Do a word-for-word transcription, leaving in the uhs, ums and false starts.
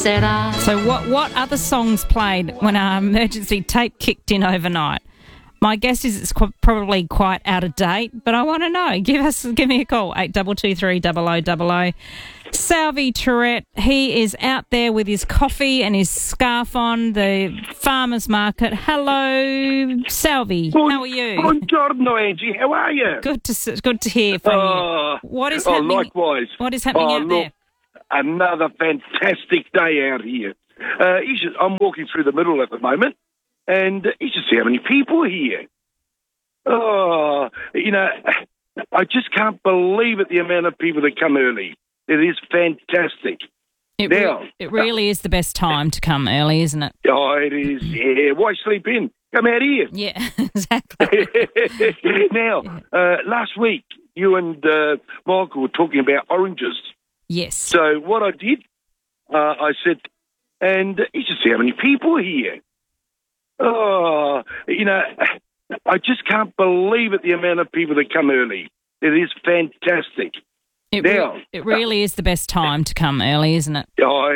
será? So what, what other songs played when our emergency tape kicked in overnight? My guess is it's qu- probably quite out of date, but I want to know. Give us, give me a call, eight two two three, double oh double oh. Salvi Tourette, he is out there with his coffee and his scarf on, the farmer's market. Hello, Salvi. Good, How are you? Buongiorno, Angie. How are you? Good to s- good to hear from Oh, you. What is oh, happening? likewise. What is happening oh, out look, there? Another fantastic day out here. Uh, you should, I'm walking through the middle at the moment, and you should see how many people are here. Oh, you know, I just can't believe it, the amount of people that come early. It is fantastic. It, now, re- it really is the best time to come early, isn't it? Oh, it is, yeah. Why sleep in? Come out here. Yeah, exactly. Now, uh, last week, you and uh, Michael were talking about oranges. Yes. So what I did, uh, I said, and you should see how many people are here. Oh, you know, I just can't believe it, the amount of people that come early. It is fantastic. It, now, re- it really is the best time to come early, isn't it? Oh,